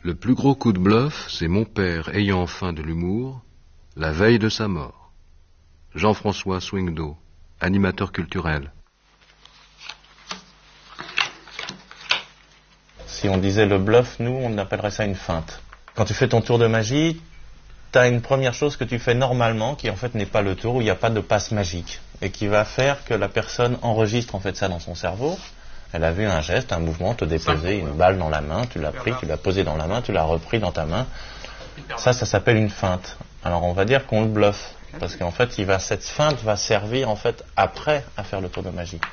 Le plus gros coup de bluff, c'est mon père ayant faim de l'humour, la veille de sa mort. Jean-François Swingdo, animateur culturel. Si on disait le bluff, nous, on appellerait ça une feinte. Quand tu fais ton tour de magie, tu as une première chose que tu fais normalement, qui en fait n'est pas le tour, où il n'y a pas de passe magique, et qui va faire que la personne enregistre en fait ça dans son cerveau. Elle a vu un geste, un mouvement, te déposer une balle dans la main, tu l'as pris, tu l'as posé dans la main, tu l'as repris dans ta main. Ça s'appelle une feinte. Alors on va dire qu'on le bluffe, parce qu'en fait, cette feinte va servir en fait après à faire le tour de magie.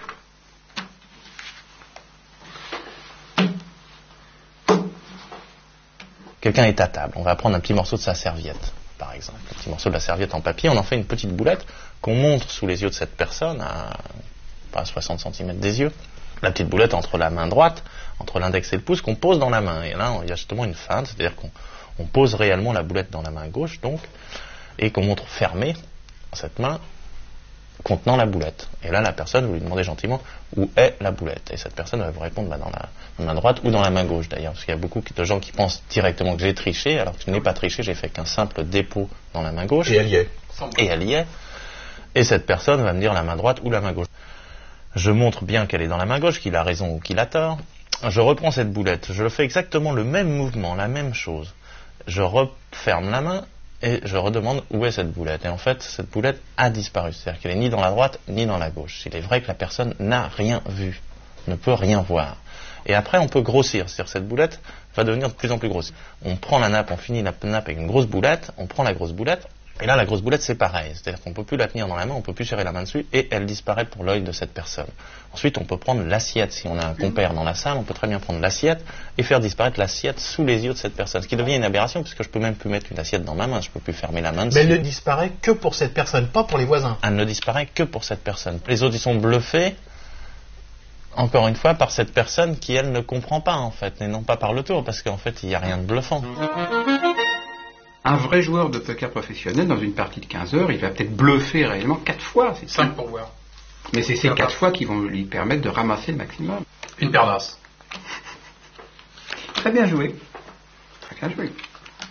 Quelqu'un est à table, on va prendre un petit morceau de sa serviette, par exemple. Un petit morceau de la serviette en papier, on en fait une petite boulette qu'on montre sous les yeux de cette personne, à 60 cm des yeux. La petite boulette entre la main droite, entre l'index et le pouce, qu'on pose dans la main. Et là, il y a justement une feinte, c'est-à-dire qu'on pose réellement la boulette dans la main gauche, donc, et qu'on montre fermée cette main contenant la boulette. Et là, la personne, vous lui demandez gentiment où est la boulette. Et cette personne va vous répondre dans la main droite ou dans la main gauche, d'ailleurs. Parce qu'il y a beaucoup de gens qui pensent directement que j'ai triché, alors que je n'ai pas triché, j'ai fait qu'un simple dépôt dans la main gauche. Et elle y est. Et elle y est. Et cette personne va me dire la main droite ou la main gauche. Je montre bien qu'elle est dans la main gauche, qu'il a raison ou qu'il a tort. Je reprends cette boulette. Je fais exactement le même mouvement, la même chose. Je referme la main et je redemande où est cette boulette. Et en fait, cette boulette a disparu. C'est-à-dire qu'elle est ni dans la droite ni dans la gauche. Il est vrai que la personne n'a rien vu, ne peut rien voir. Et après, on peut grossir. C'est-à-dire que cette boulette va devenir de plus en plus grosse. On prend la nappe, on finit la nappe avec une grosse boulette, on prend la grosse boulette. Et là, la grosse boulette, c'est pareil. C'est-à-dire qu'on ne peut plus la tenir dans la main, on ne peut plus serrer la main dessus, et elle disparaît pour l'œil de cette personne. Ensuite, on peut prendre l'assiette. Si on a un compère dans la salle, on peut très bien prendre l'assiette et faire disparaître l'assiette sous les yeux de cette personne. Ce qui devient une aberration, puisque je ne peux même plus mettre une assiette dans ma main, je ne peux plus fermer la main dessus. Mais elle ne disparaît que pour cette personne, pas pour les voisins. Elle ne disparaît que pour cette personne. Les autres, ils sont bluffés, encore une fois, par cette personne qui, elle, ne comprend pas, en fait, et non pas par le tour, parce qu'en fait, il n'y a rien de bluffant. Un vrai joueur de poker professionnel, dans une partie de 15 heures, il va peut-être bluffer réellement 4 fois. C'est 5 pour voir. Mais c'est ces 4 fois qui vont lui permettre de ramasser le maximum. Une paire d'as. Très bien joué. Très bien joué.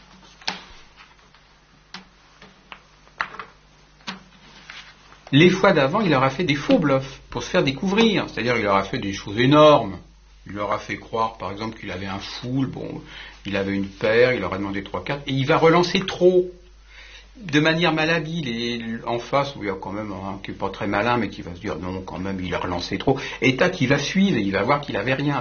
Les fois d'avant, il aura fait des faux bluffs pour se faire découvrir. C'est-à-dire, il aura fait des choses énormes. Il leur a fait croire, par exemple, qu'il avait un full, bon, il avait une paire, il leur a demandé 3-4, et il va relancer trop, de manière malhabile, et en face, où il y a quand même un qui n'est pas très malin, mais qui va se dire, non, quand même, il a relancé trop, et tac, il va suivre, et il va voir qu'il avait rien.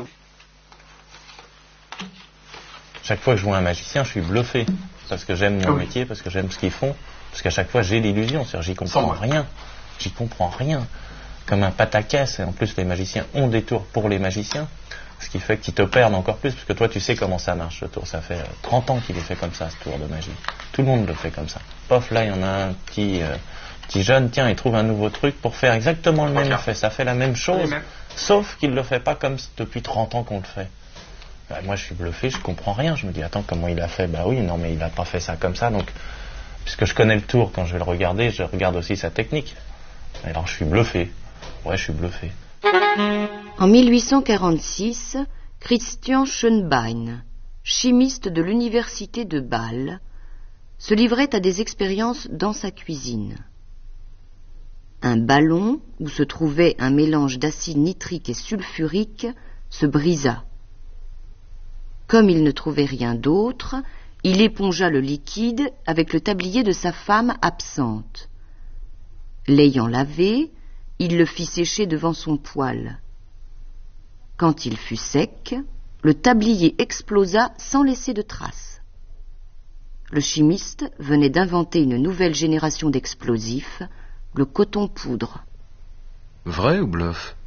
Chaque fois que je vois un magicien, je suis bluffé, parce que j'aime mon métier, parce que j'aime ce qu'ils font, parce qu'à chaque fois, j'ai l'illusion, c'est-à-dire, j'y comprends rien, comme un pataquès, et en plus, les magiciens ont des tours pour les magiciens. Ce qui fait qu'ils te perdent encore plus, parce que toi tu sais comment ça marche ce tour. Ça fait 30 ans qu'il est fait comme ça, ce tour de magie. Tout le monde le fait comme ça. Pof, là il y en a un petit jeune, tiens, il trouve un nouveau truc pour faire exactement le même effet. Ça fait la même chose, sauf qu'il ne le fait pas comme depuis 30 ans qu'on le fait. Bah, moi je suis bluffé, je comprends rien. Je me dis, attends, comment il a fait? Bah oui, non mais il n'a pas fait ça comme ça. Donc, puisque je connais le tour, quand je vais le regarder, je regarde aussi sa technique. Alors je suis bluffé. Ouais, je suis bluffé. En 1846, Christian Schönbein, chimiste de l'université de Bâle, se livrait à des expériences dans sa cuisine. Un ballon où se trouvait un mélange d'acide nitrique et sulfurique se brisa. Comme il ne trouvait rien d'autre, il épongea le liquide avec le tablier de sa femme absente. L'ayant lavé, il le fit sécher devant son poêle. Quand il fut sec, le tablier explosa sans laisser de traces. Le chimiste venait d'inventer une nouvelle génération d'explosifs, le coton-poudre. Vrai ou bluff?